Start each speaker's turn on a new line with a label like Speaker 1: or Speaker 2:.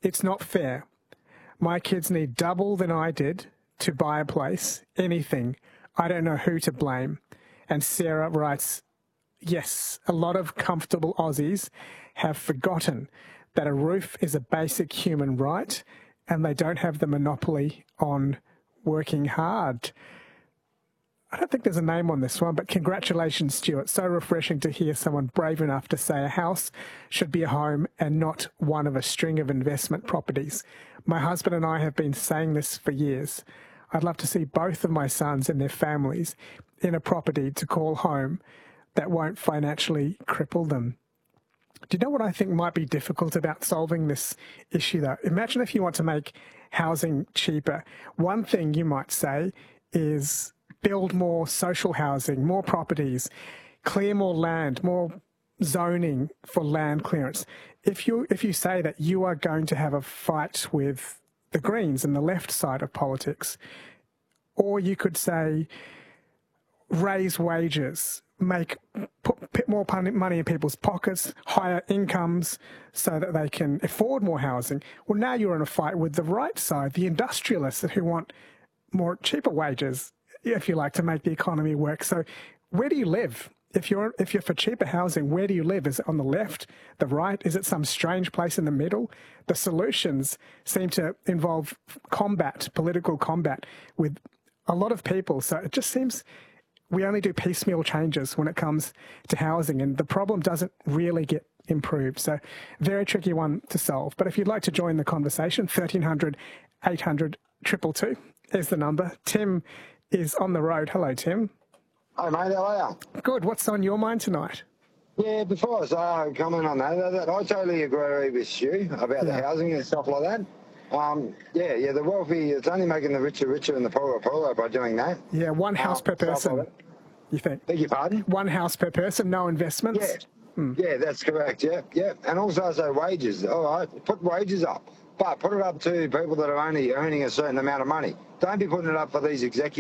Speaker 1: it's not fair. My kids need double than I did to buy a place, anything. I don't know who to blame. And Sarah writes, yes, a lot of comfortable Aussies have forgotten that a roof is a basic human right and they don't have the monopoly on working hard. I don't think there's a name on this one, but congratulations, Stuart. So refreshing to hear someone brave enough to say a house should be a home and not one of a string of investment properties. My husband and I have been saying this for years. I'd love to see both of my sons and their families in a property to call home that won't financially cripple them. Do you know what I think might be difficult about solving this issue, though? Imagine if you want to make housing cheaper. One thing you might say is build more social housing, more properties, clear more land, more zoning for land clearance. If you say that you are going to have a fight with the Greens and the left side of politics, or you could say raise wages, put more money in people's pockets, higher incomes so that they can afford more housing. Well, now you're in a fight with the right side, the industrialists who want more cheaper wages, if you like, to make the economy work. So where do you live? If you're for cheaper housing, where do you live? Is it on the left, the right? Is it some strange place in the middle? The solutions seem to involve political combat with a lot of people. So it just seems we only do piecemeal changes when it comes to housing, and the problem doesn't really get improved. So very tricky one to solve. But if you'd like to join the conversation, 1300 800 222 is the number. Tim is on the road. Hello, Tim.
Speaker 2: Hi, mate. How are you?
Speaker 1: Good. What's on your mind tonight?
Speaker 2: Yeah, before I say comment on that, I totally agree with Stu about the housing and stuff like that. The wealthy, it's only making the richer and the poorer by doing that.
Speaker 1: Yeah, one house per person, like you think?
Speaker 2: Beg your pardon?
Speaker 1: One house per person, no investments?
Speaker 2: Yeah, yeah, that's correct, yeah. And also, so wages, all right, put wages up, but put it up to people that are only earning a certain amount of money. Don't be putting it up for these executives